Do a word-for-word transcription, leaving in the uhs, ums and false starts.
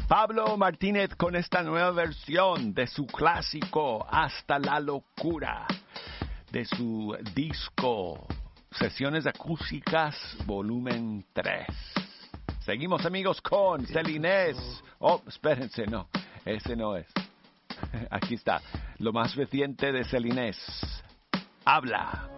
Pablo Martínez con esta nueva versión de su clásico Hasta la Locura, de su disco Sesiones Acústicas Volumen tres. Seguimos, amigos, con Celines. Oh, espérense, no, ese no es. Aquí está, lo más reciente de Celines. Habla.